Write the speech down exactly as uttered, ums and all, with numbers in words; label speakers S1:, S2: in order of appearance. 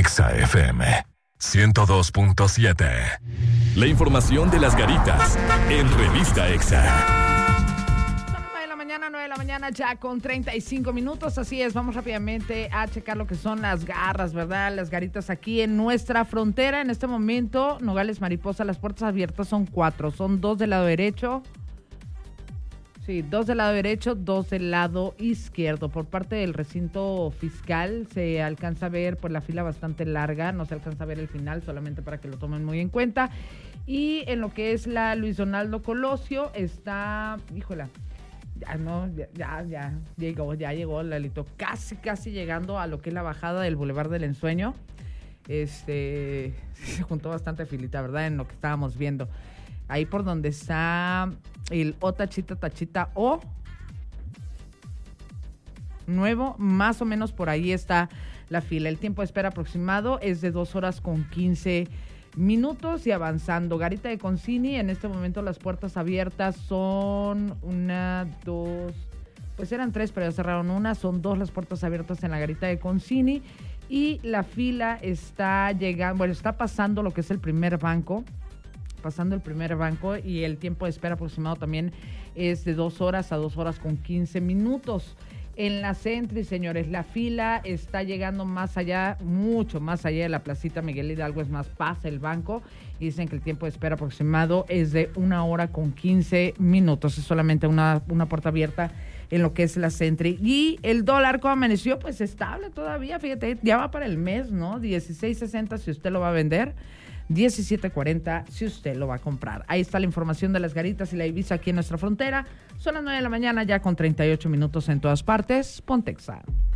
S1: Exa F M ciento dos punto siete. La información de las garitas en Revista Exa.
S2: nueve de la mañana ya con treinta y cinco minutos, así es, vamos rápidamente a checar lo que son las garras, ¿verdad? Las garitas aquí en nuestra frontera. En este momento, Nogales Mariposa, las puertas abiertas son cuatro, son dos del lado derecho, sí, dos del lado derecho, dos del lado izquierdo. Por parte del recinto fiscal se alcanza a ver pues la fila bastante larga, no se alcanza a ver el final, solamente para que lo tomen muy en cuenta. Y en lo que es la Luis Donaldo Colosio está, híjola, Ya no, ya, ya, ya llegó, ya llegó Lalito, casi, casi llegando a lo que es la bajada del Boulevard del Ensueño. Este, se juntó bastante filita, ¿verdad? En lo que estábamos viendo. Ahí por donde está el O Tachita Tachita O nuevo, más o menos por ahí está la fila. El tiempo de espera aproximado es de dos horas con quince minutos y avanzando. Garita de Concini, en este momento las puertas abiertas son una, dos, pues eran tres, pero ya cerraron una, son dos las puertas abiertas en la Garita de Concini y la fila está llegando, bueno, está pasando lo que es el primer banco, pasando el primer banco y el tiempo de espera aproximado también es de dos horas a dos horas con quince minutos. En la Sentry, señores, la fila está llegando más allá, mucho más allá de la placita Miguel Hidalgo, es más, pasa el banco y dicen que el tiempo de espera aproximado es de una hora con quince minutos, es solamente una, una puerta abierta en lo que es la Sentry. Y el dólar, ¿cómo amaneció? Pues estable todavía, fíjate, ya va para el mes, ¿no? dieciséis sesenta si usted lo va a vender, diecisiete cuarenta si usted lo va a comprar. Ahí está la información de las garitas y la Ibiza aquí en nuestra frontera. Son las nueve de la mañana ya con treinta y ocho minutos en todas partes. Ponte Exa.